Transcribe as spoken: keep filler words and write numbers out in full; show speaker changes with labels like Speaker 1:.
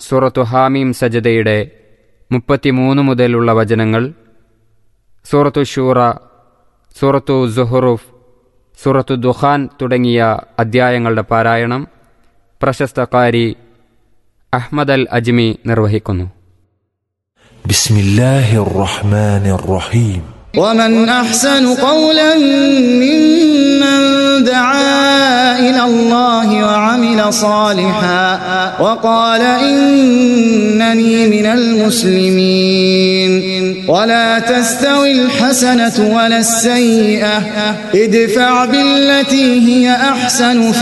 Speaker 1: സൂറത്തു ഹാമീം സജദയുടെ മുപ്പത്തിമൂന്ന് മുതലുള്ള വചനങ്ങൾ, സൂറത്തു ഷൂറ, സൂറത്തു സുഹ്റൂഫ്, സൂറത്തു ദുഖാൻ തുടങ്ങിയ അദ്ധ്യായങ്ങളുടെ പാരായണം പ്രശസ്ത ഖാരി അഹ്മദ് അൽ അജ്മി നിർവഹിക്കുന്നു.
Speaker 2: ബിസ്മില്ലാഹിർ റഹ്മാനിർ റഹീം.
Speaker 3: ومن أحسن قولا ممن دعا إلى الله وعمل صالحا وقال إنني من المسلمين. ولا تستوي الحسنة ولا السيئة ادفع بالتي هي أحسن